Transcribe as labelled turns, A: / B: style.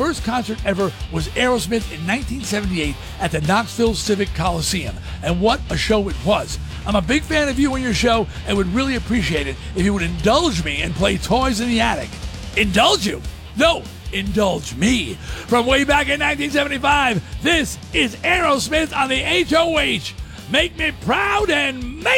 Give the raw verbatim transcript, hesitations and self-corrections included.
A: first concert ever was Aerosmith in nineteen seventy-eight at the Knoxville Civic Coliseum. And what a show it was. I'm a big fan of you and your show and would really appreciate it if you would indulge me and play Toys in the Attic. Indulge you? No, indulge me. From way back in nineteen seventy-five, this is Aerosmith on the H O H. Make me proud and make